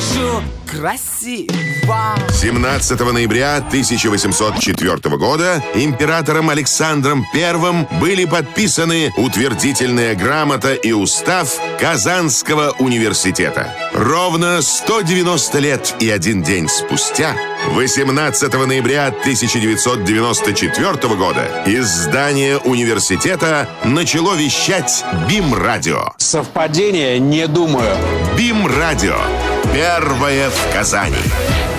вижу красиво. 17 ноября 1804 года императором Александром I были подписаны утвердительная грамота и устав Казанского университета. Ровно 190 лет и 1 день спустя, 18 ноября 1994 года, из здания университета начало вещать БИМ-радио. Совпадение? Не думаю. БИМ-радио. Первое в Казани.